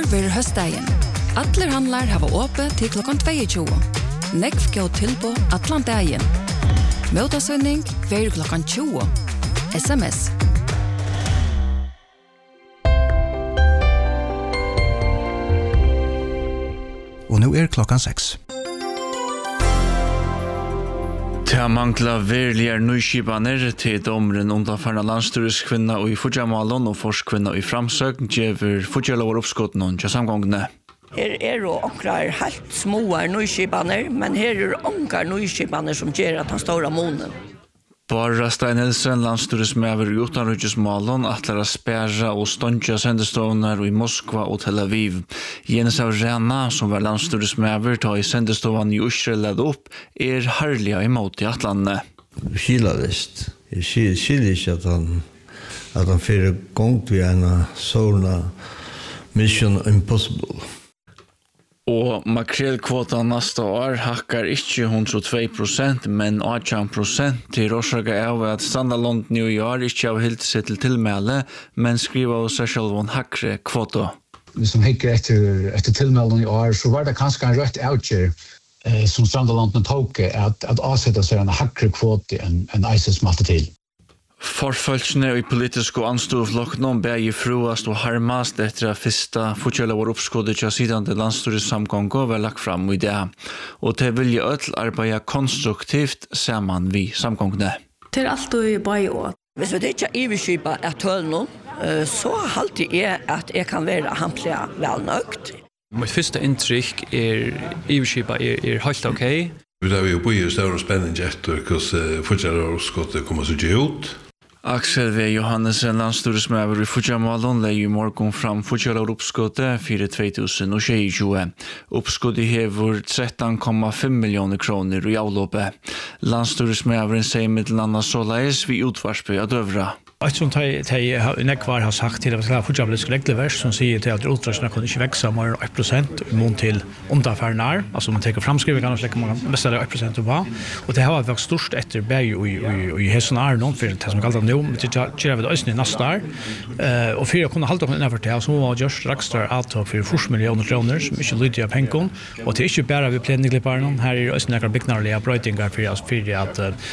ver höstdagen. Atler handlar hava åpe til klokkan 22. Nekv gå tilbo atlan dagen. Møtasønning ver klokkan 20. SMS. Og nu klokkan 6. Det mangla verliga nyskipaner til domren undanfarna landstyreskvinna og i Fujamalon og forskvinna i Framsøgn gjever Fujalår oppskott noen til samgångene. Her jo onkrar helt småar nyskipaner, men her onkar nyskipaner som gjør at han står av månen. Bara Stein Nielsen, landstyresmæver i utanriksmålen, atler å spærre og ståndja sendeståner i Moskva og Tel Aviv. Jens Avrena, som var landstyresmæver, ta i sendestovan i Israel led opp, herliga imot i atlandet. Skilalist. Jeg skiljer ikke at han fyrir gongt vi en sånn Mission Impossible. Og makrelkvotan nästa år hackar ikke 102%, men 18% til råsaka av at Standalond New York ikke har helt sett til tilmæle, men skriver av seg selv en hakkre kvota. Hvis man hikker etter tilmælen i år, så var det kanskje en rødt avgjør som Standalond tok at avsette seg en hakkre kvote enn ISIS malte til. Forfølgene i politiske anstoflokkene begge fruast og harmast etter at første fortjelle var oppskuddet til siden til landstyressamgången var lagt fram i det. Og til vilje ødel arbeide konstruktivt sammen vi samgångene. Det alltid i bare år. Hvis vi ikke iverskipa et tøl nå, så halte jeg at jeg kan være hampelig velnøgt. Mitt første inntrykk iverskipa helt ok. Vi har jo bøyer større spenning etter hvordan fortjelle oppskuddet kommer så ikke ut. Axel V. Johannesen, landstyresmæver i Fujamalon, lei i morgen fram Fujalar oppskuddet for 2022. Oppskuddet hever 13,5 millioner kroner i avlåpet. Landstyresmæveren sier middelandet såleis vi utvarspe av døvra. Ett som nekvar har sagt til at det er fortsatt regelverk som sier til at ultrasjønner kan ikke vekse mer enn 1% i mån til underfærnar, altså man teker framskrivingen og slik man kan mest 1% på. Og det har vært størst etter beg i hessen noen for det som kallt det nå, men det gjør vi det også i neste år. Og for å kunne halte oss innenfor det, så må vi gjøre ekstra avtog for 4 millioner kroner, som ikke lyder av pengen, og det er ikke bare vi plenigklipperne, her er også nekker byggnarlige brøytinger for at